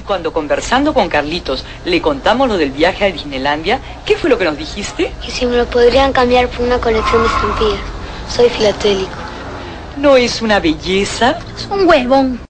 cuando conversando con Carlitos le contamos lo del viaje a Disneylandia, ¿qué fue lo que nos dijiste? Que si me lo podrían cambiar por una colección de estampillas. Soy filatélico. ¿No es una belleza? Es un huevón.